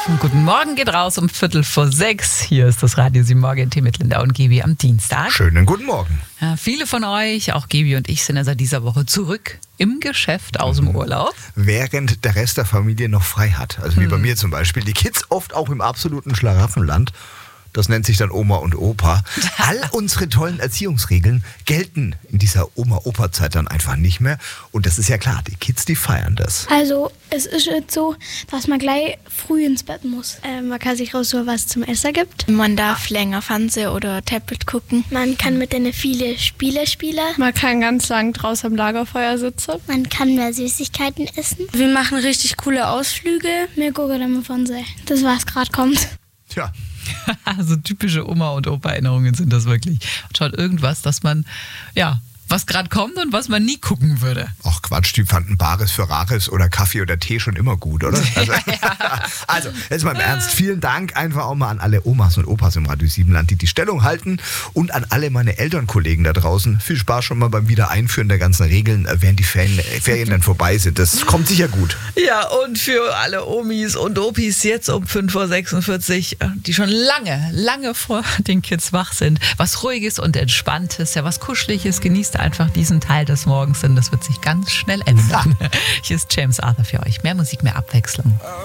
schlafen. Guten Morgen geht raus um 5:45. Hier ist das Radio 7 Morgen-Tee mit Linda und Gebi am Dienstag. Schönen guten Morgen. Ja, viele von euch, auch Gebi und ich, sind ja seit dieser Woche zurück im Geschäft aus dem Urlaub. Während der Rest der Familie noch frei hat. Also wie bei mir zum Beispiel. Die Kids oft auch im absoluten Schlaraffenland. Das nennt sich dann Oma und Opa. All unsere tollen Erziehungsregeln gelten in dieser Oma-Opa-Zeit dann einfach nicht mehr. Und das ist ja klar, die Kids, die feiern das. Also es ist jetzt so, dass man gleich früh ins Bett muss. Man kann sich raussuchen, was es zum Essen gibt. Man darf länger Fernsehen oder Tablet gucken. Man kann mit denen viele Spiele spielen. Man kann ganz lang draußen am Lagerfeuer sitzen. Man kann mehr Süßigkeiten essen. Wir machen richtig coole Ausflüge. Wir gucken dann im Fernsehen. Das, was gerade kommt. Tja. Also typische Oma- und Opa-Erinnerungen sind das wirklich. Und schaut irgendwas, dass man, was gerade kommt und was man nie gucken würde. Ach Quatsch, die fanden Bares für Rares oder Kaffee oder Tee schon immer gut, oder? Also jetzt mal im Ernst. Vielen Dank einfach auch mal an alle Omas und Opas im Radio 7-Land, die Stellung halten. Und an alle meine Elternkollegen da draußen. Viel Spaß schon mal beim Wiedereinführen der ganzen Regeln, während die Ferien dann vorbei sind. Das kommt sicher gut. Ja, und für alle Omis und Opis jetzt um 5:46 Uhr, die schon lange vor den Kids wach sind. Was Ruhiges und Entspanntes, was Kuscheliges, genießt einfach diesen Teil des Morgens, denn das wird sich ganz schnell ändern. Hier ist James Arthur für euch. Mehr Musik, mehr Abwechslung.